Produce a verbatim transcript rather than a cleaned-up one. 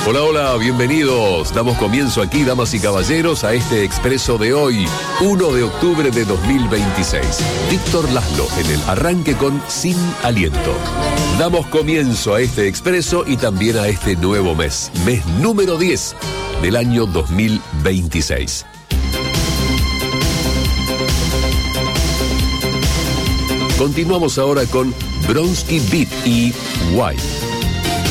Hola, hola, bienvenidos. Damos comienzo aquí, damas y caballeros, a este expreso de hoy, primero de octubre de dos mil veintiséis. Víctor Laszlo en el arranque con Sin Aliento. Damos comienzo a este expreso y también a este nuevo mes, mes número diez del año dos mil veintiséis. Continuamos ahora con Bronski Beat y Why.